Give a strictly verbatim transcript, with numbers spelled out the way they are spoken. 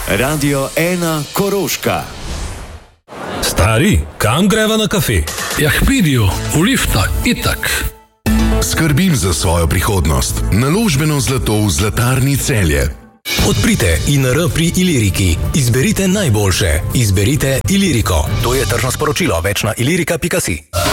Radio ena Koroška. Stari, kam greva na kafe? Ja, k Pidiju, v lifta, itak. Skrbim za svojo prihodnost. Naložbeno zlato v Zlatarni Celje. Odprite I N R pri Iliriki. Izberite najboljše. Izberite Iliriko. To je tržno sporočilo. Več na ilirika pika si.